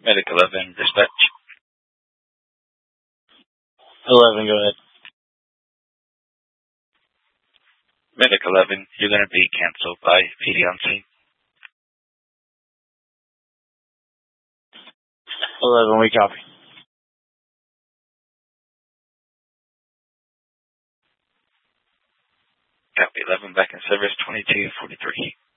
Medic 11, dispatch. 11, go ahead. Medic 11, you're going to be canceled by PD on scene. 11, we copy. Copy 11, back in service 2243.